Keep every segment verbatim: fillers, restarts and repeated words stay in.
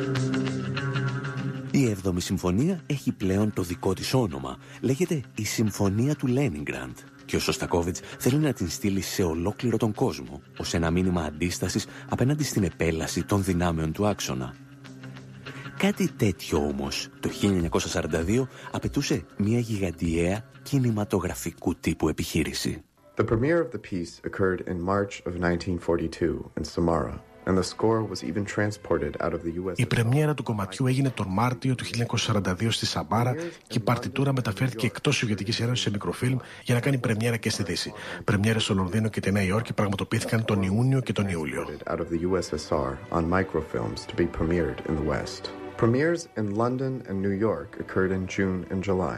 Η έβδομη συμφωνία έχει πλέον το δικό της όνομα. Λέγεται η Συμφωνία του Λένινγκραντ και ο Σωστακόβιτς θέλει να την στείλει σε ολόκληρο τον κόσμο ως ένα μήνυμα αντίστασης απέναντι στην επέλαση των δυνάμεων του άξονα. Κάτι τέτοιο όμως το χίλια εννιακόσια σαράντα δύο απαιτούσε μια γιγαντιαία κινηματογραφικού τύπου επιχείρηση. The premiere of the piece occurred in March of nineteen forty-two in Samara. And the score was even transported out of the U S. Η πρεμιέρα του κομματιού έγινε τον Μάρτιο του χίλια εννιακόσια σαράντα δύο στη Σαμάρα και η παρτιτούρα μεταφέρθηκε εκτός Σοβιετικής Ένωσης σε μικροφίλμ για να κάνει πρεμιέρα και στη Δύση. Πρεμιέρες στο Λονδίνο και τη Νέα Υόρκη πραγματοποιήθηκαν τον Ιούνιο και τον Ιούλιο. Out of the U S S R on microfilms to be premiered in the West. Premieres in London and New York occurred in June and July.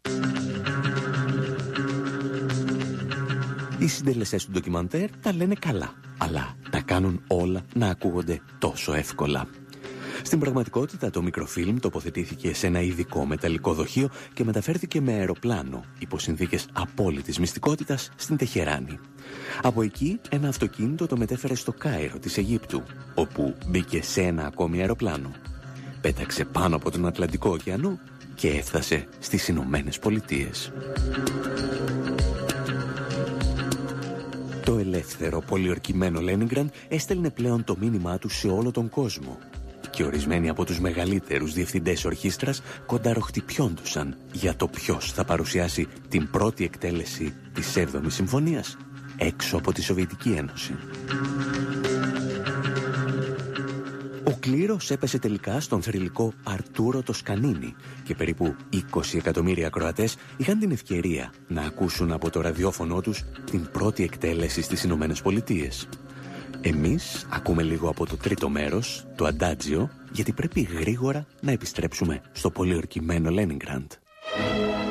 Οι συντελεστές του ντοκιμαντέρ τα λένε καλά, αλλά τα κάνουν όλα να ακούγονται τόσο εύκολα. Στην πραγματικότητα το μικροφίλμ τοποθετήθηκε σε ένα ειδικό μεταλλικό δοχείο και μεταφέρθηκε με αεροπλάνο υπό συνθήκες απόλυτης μυστικότητας στην Τεχεράνη. Από εκεί ένα αυτοκίνητο το μετέφερε στο Κάιρο της Αιγύπτου, όπου μπήκε σε ένα ακόμη αεροπλάνο. Πέταξε πάνω από τον Ατλαντικό ωκεανό και έφτασε στις Ηνωμένες Πολιτείες. Το ελεύθερο πολιορκημένο Λένινγκραντ έστελνε πλέον το μήνυμά του σε όλο τον κόσμο και ορισμένοι από τους μεγαλύτερους διευθυντές ορχήστρας κονταροχτυπιόντουσαν για το ποιος θα παρουσιάσει την πρώτη εκτέλεση της έβδομης συμφωνίας έξω από τη Σοβιετική Ένωση. Ο κλήρος έπεσε τελικά στον θρυλικό Αρτούρο Τοσκανίνη και περίπου είκοσι εκατομμύρια ακροατές είχαν την ευκαιρία να ακούσουν από το ραδιόφωνο τους την πρώτη εκτέλεση στις Ηνωμένες Πολιτείες. Εμείς ακούμε λίγο από το τρίτο μέρος, το Αντάτζιο, γιατί πρέπει γρήγορα να επιστρέψουμε στο πολιορκημένο Λένινγκραντ.